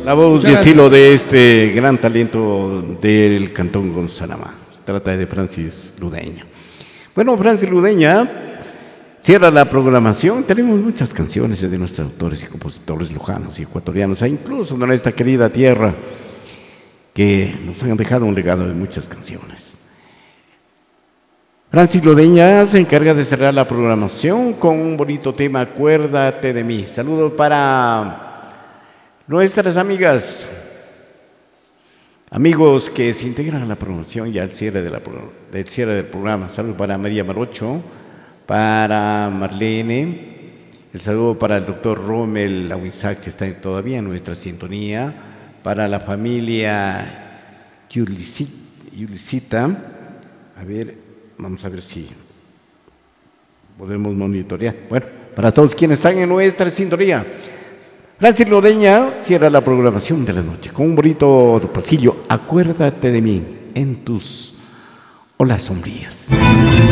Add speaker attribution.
Speaker 1: La voz
Speaker 2: Muchas
Speaker 1: y estilo
Speaker 2: gracias.
Speaker 1: de este gran talento del Cantón Gonzalama. Trata de Francis Ludeña. Bueno, Francis Ludeña cierra la programación. Tenemos muchas canciones de nuestros autores y compositores lujanos y ecuatorianos, e incluso de nuestra querida tierra, que nos han dejado un legado de muchas canciones. Francis Ludeña se encarga de cerrar la programación con un bonito tema, Acuérdate de mí. Saludos para nuestras amigos que se integran a la programación y al cierre, del cierre del programa. Saludos para María Marocho, para Marlene, el saludo para el doctor Rommel Aguizac, que está todavía en nuestra sintonía, para la familia Yulisita. A ver, vamos a ver si podemos monitorear. Bueno, para todos quienes están en nuestra sintonía, Francis Ludeña cierra la programación de la noche con un bonito pasillo. Acuérdate de mí en tus olas sombrías.